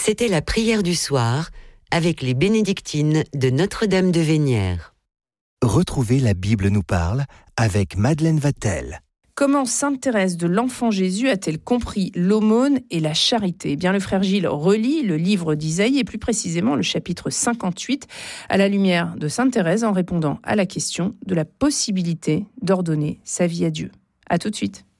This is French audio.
C'était la prière du soir avec les bénédictines de Notre-Dame de Vénières. Retrouvez La Bible nous parle avec Madeleine Vatel. Comment Sainte Thérèse de l'Enfant Jésus a-t-elle compris l'aumône et la charité ? Eh bien, le frère Gilles relit le livre d'Isaïe et plus précisément le chapitre 58 à la lumière de Sainte Thérèse en répondant à la question de la possibilité d'ordonner sa vie à Dieu. À tout de suite.